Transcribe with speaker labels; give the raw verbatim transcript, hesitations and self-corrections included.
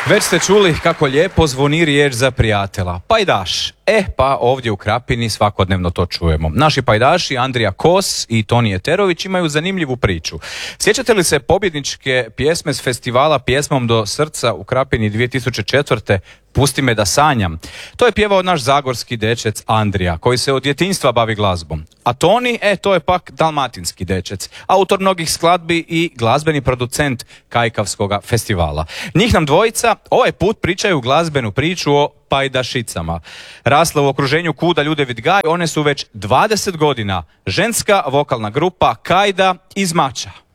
Speaker 1: Već ste čuli kako lijepo zvoni riječ za prijatelja. Pajdaš. E, pa ovdje u Krapini svakodnevno to čujemo. Naši pajdaši Andrija Kos i Toni Eterović imaju zanimljivu priču. Sjećate li se pobjedničke pjesme s festivala Pjesmom do srca u Krapini dvije tisuće četvrte. Pusti me da sanjam. To je pjevao naš zagorski dečec Andrija, koji se od djetinjstva bavi glazbom. A Toni, e, to je pak dalmatinski dečec, autor mnogih skladbi i glazbeni producent Kajkavskoga festivala. Njih nam dvojica ovaj put pričaju glazbenu priču o pajdašicama. Rasle u okruženju Kuda Ljudevit Gaj, one su već dvadeset godina ženska vokalna grupa Kajda iz Mača.